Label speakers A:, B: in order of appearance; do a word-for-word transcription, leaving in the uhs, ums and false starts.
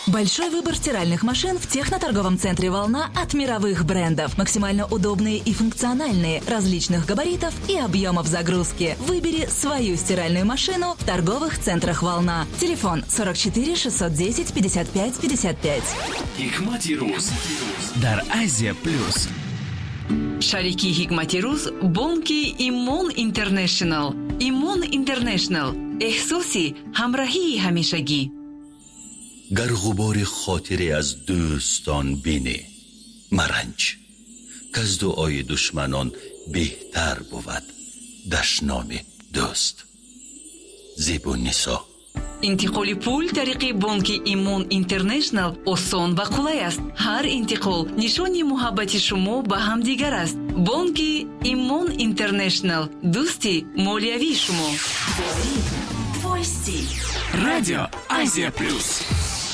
A: Большой выбор стиральных машин в техноторговом центре «Волна» от мировых брендов. Максимально удобные и функциональные, различных габаритов и объемов загрузки. Выбери свою стиральную машину в торговых центрах «Волна». Телефон сорок четыре шестьсот десять пятьдесят пять пятьдесят пять.
B: Hikmati Ruz дар Азия Плюс.
C: Шарики Hikmati Ruz бонки Имон Интернешнл. Имон Интернешнл. احساسی همراهی همیشگی.
D: گر غبار خاطری از دوستان بینی مرنج که از دعای دشمنان بهتر بود دشنام دوست. زیبا نیسا.
C: انتقال پول طریق بانک ایمون اینترنشنل آسان و قلای است. هر انتقال نشانی محبت شما به هم دیگر است. بانک ایمون اینترنشنل، دوستی مالیوی شما.
B: Радио Азия Плюс.